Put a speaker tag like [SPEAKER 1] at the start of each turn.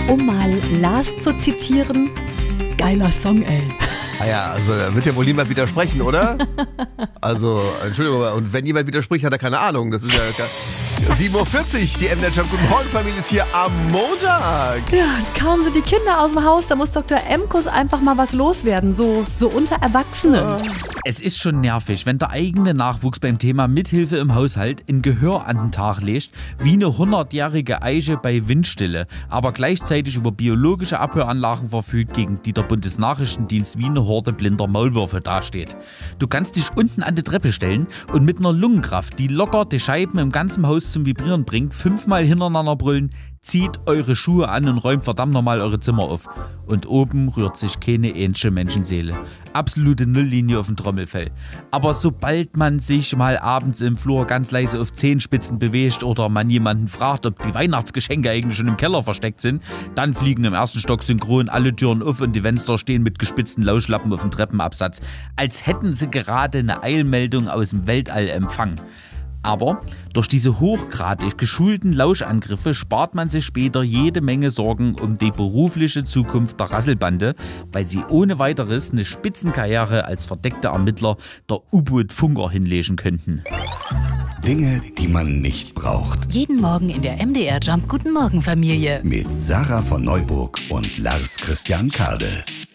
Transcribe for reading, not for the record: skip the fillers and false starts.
[SPEAKER 1] Um mal Lars zu zitieren, geiler Song, ey.
[SPEAKER 2] Ah ja, also da wird ja wohl niemand widersprechen, oder? Also, Entschuldigung, und wenn jemand widerspricht, hat er keine Ahnung. Das ist ja 7.40 Uhr, die MNet Jump Guten Morgen Familie ist hier am Montag.
[SPEAKER 1] Ja, kaum sind die Kinder aus dem Haus, da muss Dr. Emkus einfach mal was loswerden, so unter Erwachsenen.
[SPEAKER 3] Es ist schon nervig, wenn der eigene Nachwuchs beim Thema Mithilfe im Haushalt ein Gehör an den Tag legt, wie eine 100-jährige Eiche bei Windstille, aber gleichzeitig über biologische Abhöranlagen verfügt, gegen die der Bundesnachrichtendienst wie eine Horde blinder Maulwürfe dasteht. Du kannst dich unten an die Treppe stellen und mit einer Lungenkraft, die locker die Scheiben im ganzen Haus zum Vibrieren bringt, 5-mal hintereinander brüllen: Zieht eure Schuhe an und räumt verdammt nochmal eure Zimmer auf. Und oben rührt sich keine ähnliche Menschenseele. Absolute Nulllinie auf dem Trommelfell. Aber sobald man sich mal abends im Flur ganz leise auf Zehenspitzen bewegt oder man jemanden fragt, ob die Weihnachtsgeschenke eigentlich schon im Keller versteckt sind, dann fliegen im ersten Stock synchron alle Türen auf und die Fenster stehen mit gespitzten Lauschlappen auf dem Treppenabsatz, als hätten sie gerade eine Eilmeldung aus dem Weltall empfangen. Aber durch diese hochgradig geschulten Lauschangriffe spart man sich später jede Menge Sorgen um die berufliche Zukunft der Rasselbande, weil sie ohne weiteres eine Spitzenkarriere als verdeckte Ermittler der U-Boot-Funker hinlegen könnten.
[SPEAKER 4] Dinge, die man nicht braucht.
[SPEAKER 5] Jeden Morgen in der MDR Jump Guten Morgen Familie.
[SPEAKER 4] Mit Sarah von Neuburg und Lars Christian Kade.